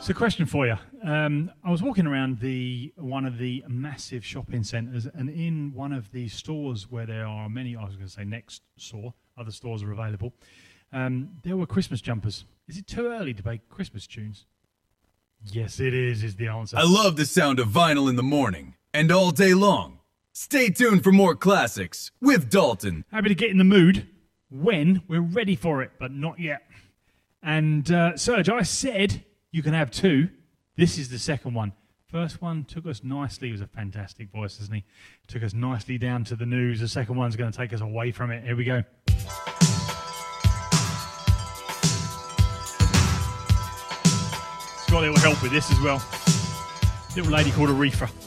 So, question for you. I was walking around one of the massive shopping centres, and in one of the stores where there are many, I was going to say next store, other stores are available, there were Christmas jumpers. Is it too early to play Christmas tunes? Yes, it is the answer. I love the sound of vinyl in the morning and all day long. Stay tuned for more classics with Dalton. Happy to get in the mood when we're ready for it, but not yet. And Serge, I said you can have two. This is the second one. First one took us nicely. He was a fantastic voice, isn't he? Took us nicely down to the news. The second one's going to take us away from it. Here we go. It's got a little help with this as well. Little lady called Aretha.